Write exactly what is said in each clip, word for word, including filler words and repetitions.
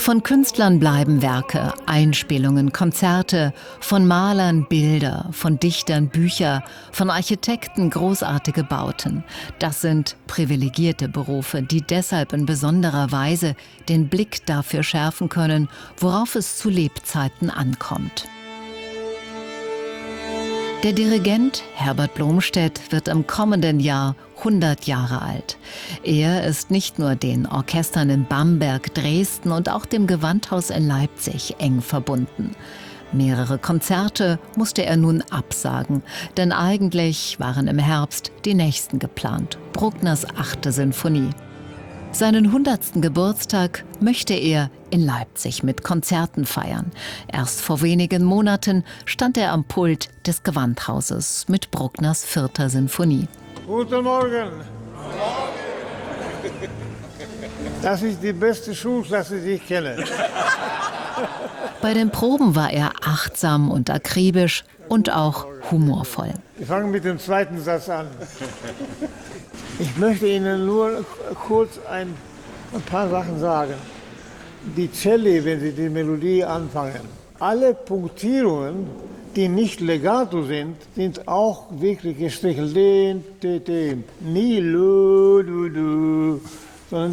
Von Künstlern bleiben Werke, Einspielungen, Konzerte, von Malern Bilder, von Dichtern Bücher, von Architekten großartige Bauten. Das sind privilegierte Berufe, die deshalb in besonderer Weise den Blick dafür schärfen können, worauf es zu Lebzeiten ankommt. Der Dirigent Herbert Blomstedt wird im kommenden Jahr hundert Jahre alt. Er ist nicht nur den Orchestern in Bamberg, Dresden und auch dem Gewandhaus in Leipzig eng verbunden. Mehrere Konzerte musste er nun absagen, denn eigentlich waren im Herbst die nächsten geplant, Bruckners achte Sinfonie. Seinen hundertsten Geburtstag möchte er in Leipzig mit Konzerten feiern. Erst vor wenigen Monaten stand er am Pult des Gewandhauses mit Bruckners vierter Sinfonie. Guten Morgen. Das ist die beste Schulklasse, die ich kenne. Bei den Proben war er achtsam und akribisch und auch humorvoll. Wir fangen mit dem zweiten Satz an. Ich möchte Ihnen nur kurz ein, ein paar Sachen sagen. Die Celli, wenn Sie die Melodie anfangen, alle Punktierungen, die nicht legato sind, sind auch wirklich gestrichelt. Den, den, den. Nie lu, du, du, sondern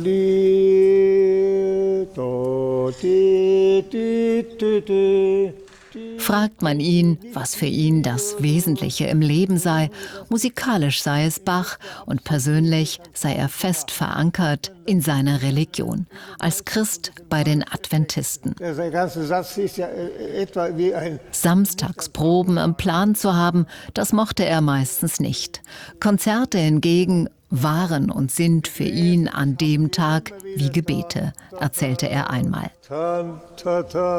die, do, die, die, die, die. Fragt man ihn, was für ihn das Wesentliche im Leben sei, musikalisch sei es Bach und persönlich sei er fest verankert in seiner Religion, als Christ bei den Adventisten. Der ganze Satz ist ja etwa wie ein... Samstagsproben im Plan zu haben, das mochte er meistens nicht. Konzerte hingegen waren und sind für ihn an dem Tag wie Gebete, erzählte er einmal.